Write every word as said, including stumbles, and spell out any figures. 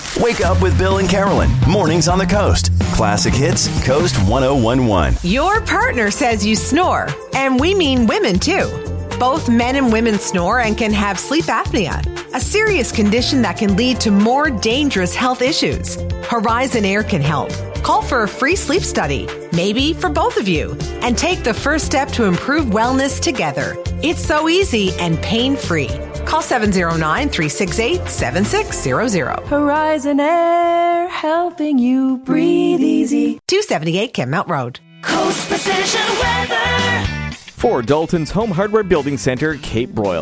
Wake up with Bill and Carolyn. Mornings on the Coast. Classic Hits, Coast one oh one one. Your partner says you snore, and we mean women too. Both men and women snore and can have sleep apnea, a serious condition that can lead to more dangerous health issues. Horizon Air can help. Call for a free sleep study, maybe for both of you, and take the first step to improve wellness together. It's so easy and pain-free. Call seven oh nine, three six eight, seven six zero zero. Horizon Air, helping you breathe easy. two seventy-eight Kenmount Road. Coast Precision Weather. For Dalton's Home Hardware Building Center, Cape Broyle.